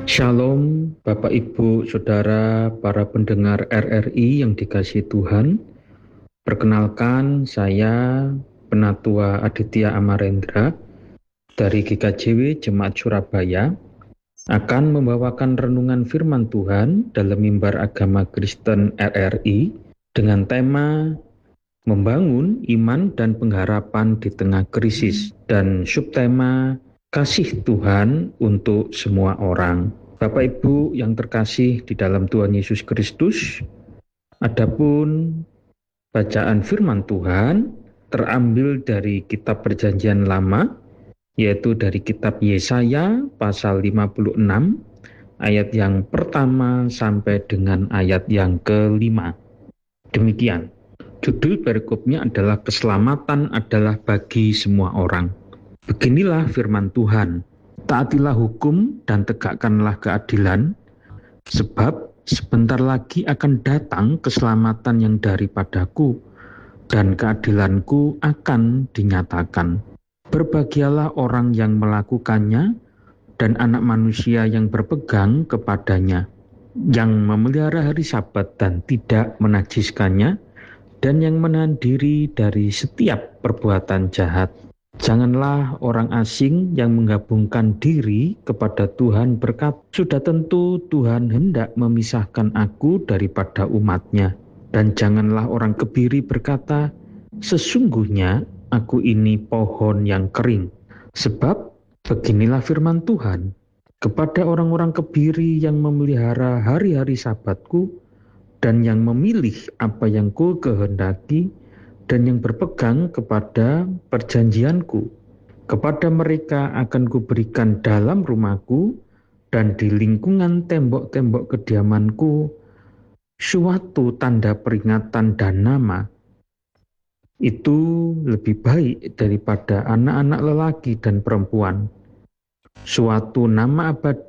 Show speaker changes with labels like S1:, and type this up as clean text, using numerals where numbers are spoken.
S1: Shalom, Bapak, Ibu, Saudara, para pendengar RRI yang dikasihi Tuhan. Perkenalkan, saya Penatua Aditya Amarendra dari GKJW Jemaat Surabaya akan membawakan renungan firman Tuhan dalam mimbar agama Kristen RRI dengan tema Membangun Iman dan Pengharapan di Tengah Krisis dan subtema Kasih Tuhan untuk semua orang. Bapak Ibu yang terkasih di dalam Tuhan Yesus Kristus, adapun bacaan firman Tuhan terambil dari kitab Perjanjian Lama, yaitu dari kitab Yesaya pasal 56 ayat yang pertama sampai dengan ayat yang kelima. Demikian, judul perikopnya adalah Keselamatan adalah bagi semua orang. Beginilah firman Tuhan, taatilah hukum dan tegakkanlah keadilan, sebab sebentar lagi akan datang keselamatan yang daripadaku, dan keadilanku akan dinyatakan. Berbahagialah orang yang melakukannya, dan anak manusia yang berpegang kepadanya, yang memelihara hari Sabat dan tidak menajiskannya, dan yang menahan diri dari setiap perbuatan jahat. Janganlah orang asing yang menggabungkan diri kepada Tuhan berkata, sudah tentu Tuhan hendak memisahkan aku daripada umatnya. Dan janganlah orang kebiri berkata, sesungguhnya aku ini pohon yang kering. Sebab beginilah firman Tuhan, kepada orang-orang kebiri yang memelihara hari-hari Sabatku, dan yang memilih apa yang ku kehendaki, dan yang berpegang kepada perjanjianku. Kepada mereka akan kuberikan dalam rumahku dan di lingkungan tembok-tembok kediamanku suatu tanda peringatan dan nama. Itu lebih baik daripada anak-anak lelaki dan perempuan. Suatu nama abadi